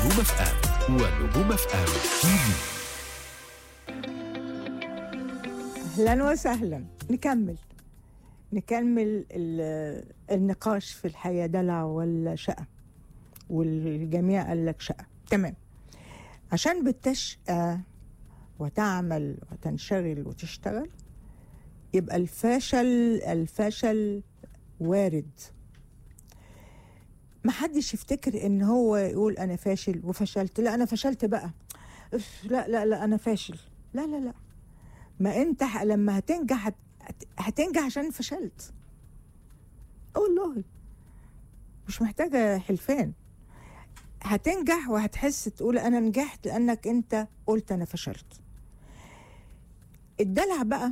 نجوم اف ام ونجوم اف ام تي في. أهلا وسهلا. نكمل النقاش في الحياة، دلع ولا شقة؟ والجميع قال لك شقة. تمام. عشان بتشقى وتعمل وتنشغل وتشتغل يبقى الفشل وارد. محدش يفتكر ان هو يقول انا فاشل وفشلت، لا انا فشلت بقى، لا انا فاشل، لا. ما انت لما هتنجح هتنجح عشان فشلت. والله مش محتاجة حلفان. هتنجح وهتحس تقول انا نجحت لانك انت قلت انا فشلت. الدلع بقى،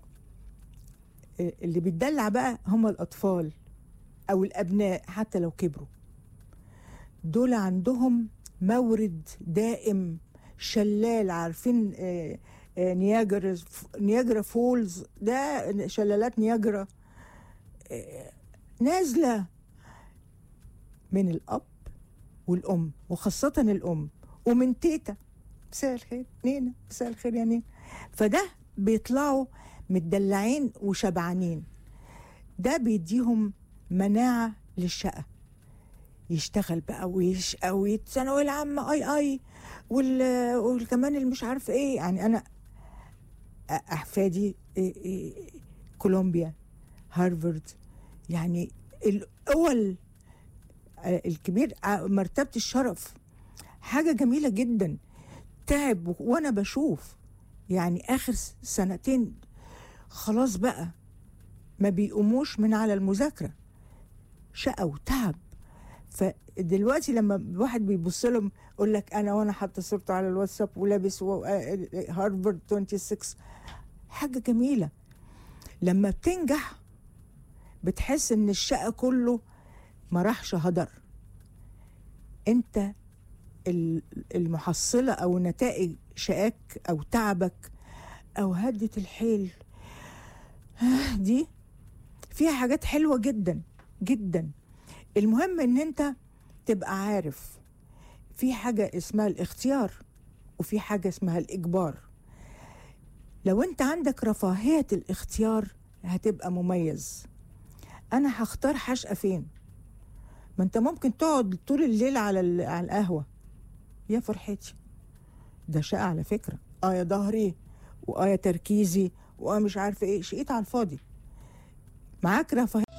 اللي بيتدلع بقى هم الاطفال او الابناء حتى لو كبروا. دول عندهم مورد دائم، شلال. عارفين نياجرا فولز؟ ده شلالات نياجرا نازلة من الأب والأم، وخاصة الأم، ومن تيتا. مساء الخير نينا، مساء الخير يا نينا. فده بيطلعوا متدلعين وشبعانين. ده بيديهم مناعة للشقة. يشتغل بقى ويشقى والثانوية العامة اي والكمان اللي مش عارف ايه. يعني انا احفادي كولومبيا، هارفارد، يعني الاول الكبير مرتبة الشرف. حاجة جميلة جدا. تعب وانا بشوف يعني اخر سنتين خلاص بقى ما بيقوموش من على المذاكرة، شقة وتعب. فدلوقتي لما واحد بيبص لهم يقول لك انا وانا حاطه صورته على الواتساب ولابس هارفارد 26، حاجه جميله. لما بتنجح بتحس ان الشقه كله ما راحش هدر. انت المحصله او نتائج شقاك او تعبك او هدة الحيل دي فيها حاجات حلوه جدا جدا. المهم ان انت تبقى عارف في حاجة اسمها الاختيار وفي حاجة اسمها الإجبار. لو انت عندك رفاهية الاختيار هتبقى مميز. انا هختار حشقة فين؟ ما انت ممكن تقعد طول الليل على القهوة. يا فرحتي، ده شقة على فكرة. يا ظهري يا تركيزي مش عارفة ايه، شقيت على الفاضي. معاك رفاهية